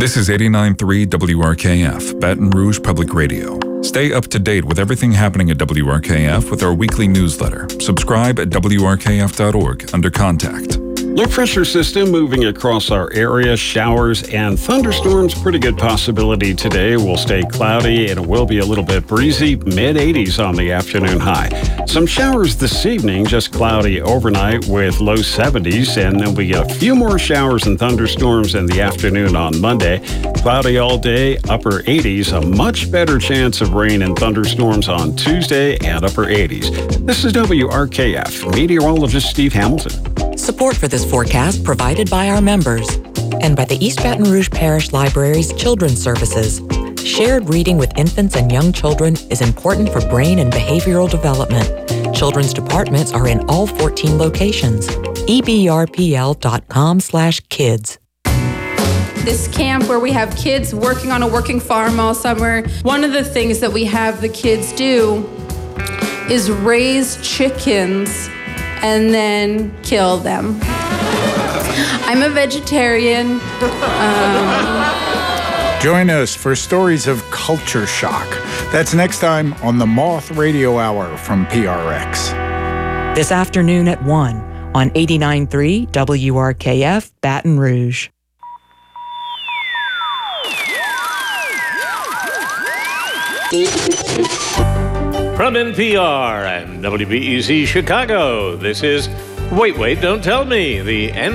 This is 89.3 WRKF, Baton Rouge Public Radio. Stay up to date with everything happening at WRKF with our weekly newsletter. Subscribe at WRKF.org under Contact. Low pressure system moving across our area. Showers and thunderstorms. Pretty good possibility today. Will stay cloudy and it will be a little bit breezy. Mid-80s on the afternoon high. Some showers this evening, just cloudy overnight with low 70s. And then we get a few more showers and thunderstorms in the afternoon on Monday. Cloudy all day, upper 80s. A much better chance of rain and thunderstorms on Tuesday and upper 80s. This is WRKF. Meteorologist Steve Hamilton. Support for this forecast provided by our members and by the East Baton Rouge Parish Library's Children's Services. Shared reading with infants and young children is important for brain and behavioral development. Children's departments are in all 14 locations. ebrpl.com/kids. This camp where we have kids working on a working farm all summer, one of the things that we have the kids do is raise chickens and then kill them. I'm a vegetarian. Join us for stories of culture shock. That's next time on the Moth Radio Hour from PRX. This afternoon at 1 on 89.3 WRKF Baton Rouge. From NPR and WBEZ Chicago, this is Wait, Don't Tell Me, the